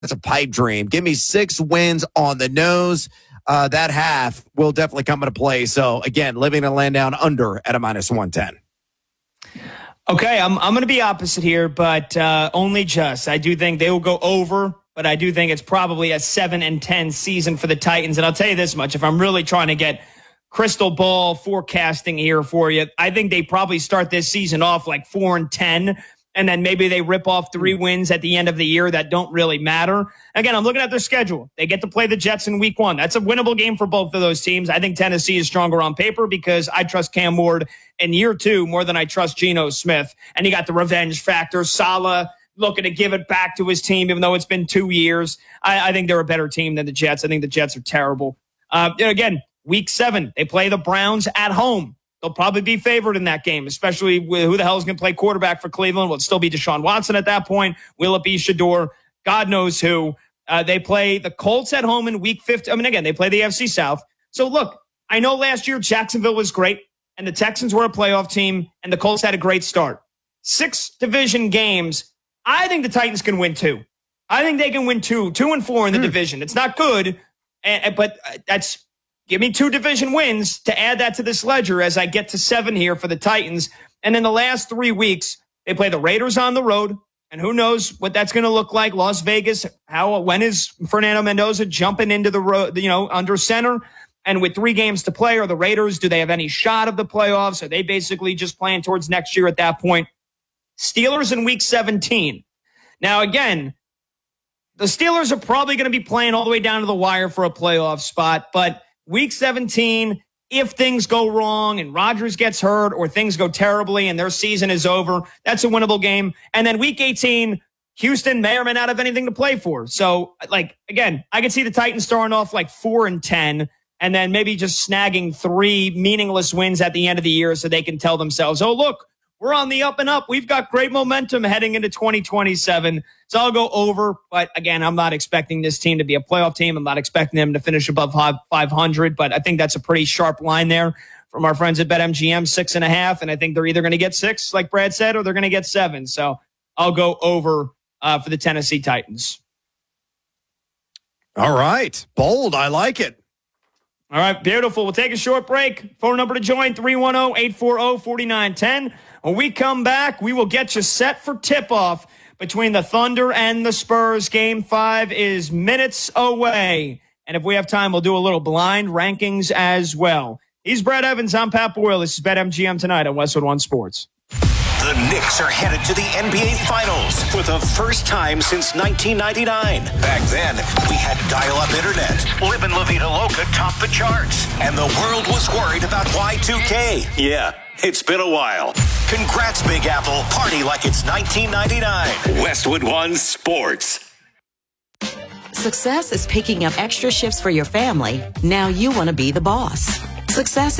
That's a pipe dream. Give me 6 wins on the nose. That half will definitely come into play. So, again, living and laying down under at a -110. Okay, I'm going to be opposite here, but only just. I do think they will go over, but I do think it's probably a 7-10 season for the Titans. And I'll tell you this much, if I'm really trying to get crystal ball forecasting here for you, I think they probably start this season off like 4-10, and then maybe they rip off 3 wins at the end of the year that don't really matter. Again, I'm looking at their schedule. They get to play the Jets in week 1. That's a winnable game for both of those teams. I think Tennessee is stronger on paper because I trust Cam Ward in year 2 more than I trust Geno Smith. And you got the revenge factor. Saleh looking to give it back to his team, even though it's been 2 years. I think they're a better team than the Jets. I think the Jets are terrible. Again, week 7, they play the Browns at home. They'll probably be favored in that game, especially with who the hell is going to play quarterback for Cleveland. Will it still be Deshaun Watson at that point? Will it be Shador? God knows who. They play the Colts at home in week 15. I mean, again, they play the AFC South. So, look, I know last year Jacksonville was great, and the Texans were a playoff team, and the Colts had a great start. 6 division games. I think the Titans can win 2. I think they can win 2-4 in the division. It's not good, but that's... Give me 2 division wins to add that to this ledger as I get to 7 here for the Titans. And then the last 3 weeks, they play the Raiders on the road. And who knows what that's going to look like. Las Vegas, when is Fernando Mendoza jumping into the road, under center? And with 3 games to play, are the Raiders, do they have any shot of the playoffs? Are they basically just playing towards next year at that point? Steelers in week 17. Now, again, the Steelers are probably going to be playing all the way down to the wire for a playoff spot, but Week 17, if things go wrong and Rodgers gets hurt or things go terribly and their season is over, that's a winnable game. And then Week 18, Houston may or may not have anything to play for. So, again, I can see the Titans starting off like 4-10 and then maybe just snagging 3 meaningless wins at the end of the year so they can tell themselves, oh, look, we're on the up and up. We've got great momentum heading into 2027. So I'll go over. But again, I'm not expecting this team to be a playoff team. I'm not expecting them to finish above 500. But I think that's a pretty sharp line there from our friends at BetMGM, 6.5. And I think they're either going to get 6, like Brad said, or they're going to get 7. So I'll go over for the Tennessee Titans. All right. Bold. I like it. All right. Beautiful. We'll take a short break. Phone number to join, 310-840-4910. When we come back, we will get you set for tip-off between the Thunder and the Spurs. Game 5 is minutes away. And if we have time, we'll do a little blind rankings as well. He's Brad Evans. I'm Pat Boyle. This is BetMGM tonight on Westwood One Sports. The Knicks are headed to the NBA Finals for the first time since 1999. Back then, we had dial-up internet. Live in La Vida Loca topped the charts. And the world was worried about Y2K. Yeah, it's been a while. Congrats, Big Apple. Party like it's 1999. Westwood One Sports. Success is picking up extra shifts for your family. Now you want to be the boss. Success